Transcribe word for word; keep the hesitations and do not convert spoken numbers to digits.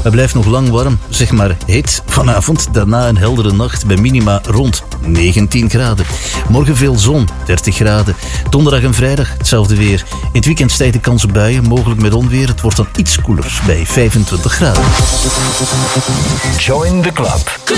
Het blijft nog lang warm, zeg maar heet. Vanavond, daarna een heldere nacht bij minima rond negentien graden. Morgen veel zon, dertig graden. Donderdag en vrijdag hetzelfde weer. In het weekend stijgt de kans op buien, mogelijk met onweer. Het wordt dan iets koeler bij vijfentwintig graden. Join the club.